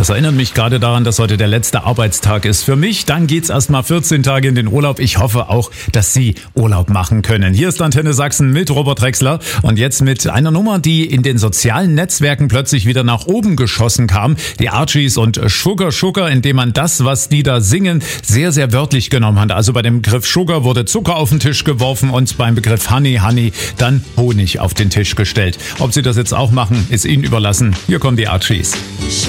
Das erinnert mich gerade daran, dass heute der letzte Arbeitstag ist für mich. Dann geht's erstmal 14 Tage in den Urlaub. Ich hoffe auch, dass Sie Urlaub machen können. Hier ist Antenne Sachsen mit Robert Drexler und jetzt mit einer Nummer, die in den sozialen Netzwerken plötzlich wieder nach oben geschossen kam. Die Archies und Sugar Sugar, indem man das, was die da singen, sehr, sehr wörtlich genommen hat. Also bei dem Begriff Sugar wurde Zucker auf den Tisch geworfen und beim Begriff Honey dann Honig auf den Tisch gestellt. Ob Sie das jetzt auch machen, ist Ihnen überlassen. Hier kommen die Archies.